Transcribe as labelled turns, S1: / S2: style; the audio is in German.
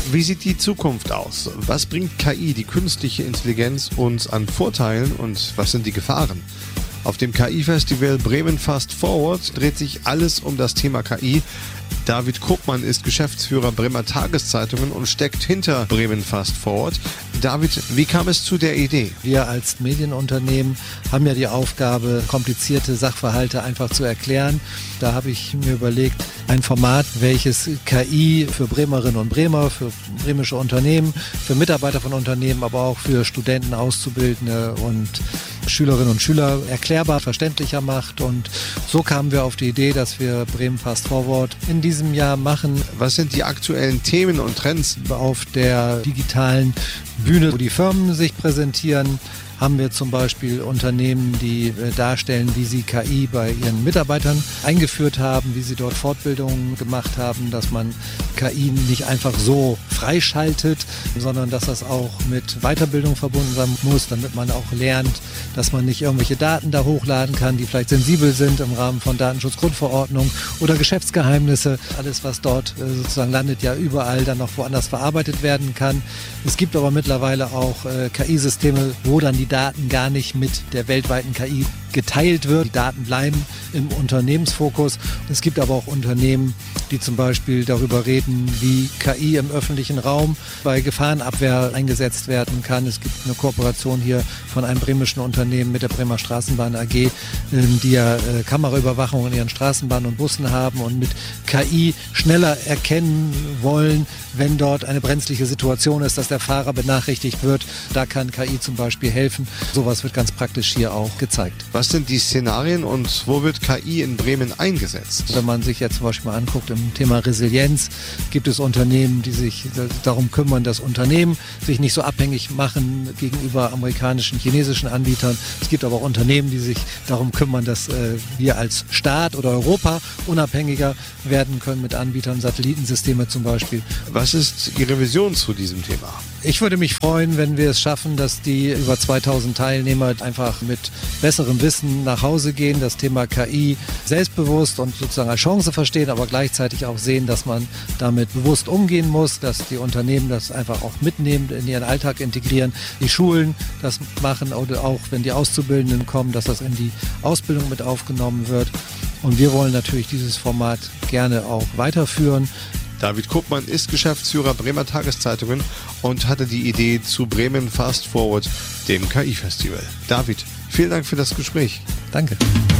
S1: Wie sieht die Zukunft aus? Was bringt KI, die künstliche Intelligenz, uns an Vorteilen und was sind die Gefahren? Auf dem KI-Festival Bremen Fast Forward dreht sich alles um das Thema KI. David Kopmann ist Geschäftsführer Bremer Tageszeitungen und steckt hinter Bremen Fast Forward. David, wie kam es zu der Idee?
S2: Wir als Medienunternehmen haben ja die Aufgabe, komplizierte Sachverhalte einfach zu erklären. Da habe ich mir überlegt, ein Format, welches KI für Bremerinnen und Bremer, für bremische Unternehmen, für Mitarbeiter von Unternehmen, aber auch für Studenten, Auszubildende und Schülerinnen und Schüler erklärbar, verständlicher macht. Und so kamen wir auf die Idee, dass wir Bremen Fast Forward in diesem Jahr machen.
S1: Was sind die aktuellen Themen und Trends?
S2: Auf der digitalen Bühne, wo die Firmen sich präsentieren, haben wir zum Beispiel Unternehmen, die darstellen, wie sie KI bei ihren Mitarbeitern eingeführt haben, wie sie dort Fortbildungen gemacht haben, dass man KI nicht einfach so freischaltet, sondern dass das auch mit Weiterbildung verbunden sein muss, damit man auch lernt, dass man nicht irgendwelche Daten da hochladen kann, die vielleicht sensibel sind im Rahmen von Datenschutzgrundverordnung oder Geschäftsgeheimnisse. Alles, was dort sozusagen landet, ja überall dann noch woanders verarbeitet werden kann. Es gibt aber mittlerweile auch KI-Systeme, wo dann die Daten gar nicht mit der weltweiten KI geteilt wird. Die Daten bleiben im Unternehmensfokus. Es gibt aber auch Unternehmen, die zum Beispiel darüber reden, wie KI im öffentlichen Raum bei Gefahrenabwehr eingesetzt werden kann. Es gibt eine Kooperation hier von einem bremischen Unternehmen mit der Bremer Straßenbahn AG, die ja Kameraüberwachung in ihren Straßenbahnen und Bussen haben und mit KI schneller erkennen wollen, wenn dort eine brenzliche Situation ist, dass der Fahrer benachrichtigt wird. Da kann KI zum Beispiel helfen. Sowas wird ganz praktisch hier auch gezeigt.
S1: Was sind die Szenarien und wo wird KI in Bremen eingesetzt?
S2: Wenn man sich jetzt zum Beispiel mal anguckt im Thema Resilienz, gibt es Unternehmen, die sich darum kümmern, dass Unternehmen sich nicht so abhängig machen gegenüber amerikanischen, chinesischen Anbietern. Es gibt aber auch Unternehmen, die sich darum kümmern, dass wir als Staat oder Europa unabhängiger werden können mit Anbietern, Satellitensysteme zum Beispiel.
S1: Was ist Ihre Vision zu diesem Thema?
S2: Ich würde mich freuen, wenn wir es schaffen, dass die über 2000 Teilnehmer einfach mit besserem Wissen nach Hause gehen, das Thema KI selbstbewusst und sozusagen als Chance verstehen, aber gleichzeitig auch sehen, dass man damit bewusst umgehen muss, dass die Unternehmen das einfach auch mitnehmen, in ihren Alltag integrieren, die Schulen das machen oder auch, wenn die Auszubildenden kommen, dass das in die Ausbildung mit aufgenommen wird. Und wir wollen natürlich dieses Format gerne auch weiterführen.
S1: David Kopmann ist Geschäftsführer Bremer Tageszeitungen und hatte die Idee zu Bremen Fast Forward, dem KI-Festival. David, vielen Dank für das Gespräch.
S2: Danke.